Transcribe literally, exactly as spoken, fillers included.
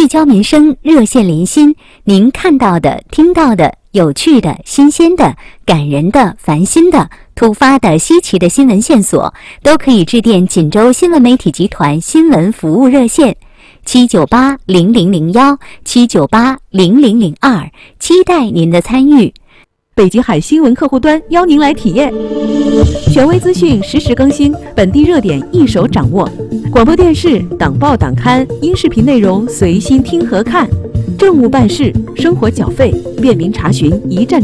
聚焦民生，热线连心，您看到的、听到的、有趣的、新鲜的、感人的、烦心的、突发的、稀奇的新闻线索，都可以致电锦州新闻媒体集团新闻服务热线七九八零零零幺七九八零零零二，期待您的参与。 北极海新闻客户端邀您来体验，权威资讯实时更新，本地热点一手掌握。广播电视、党报党刊、音视频内容随心听和看，政务办事、生活缴费，便民查询一站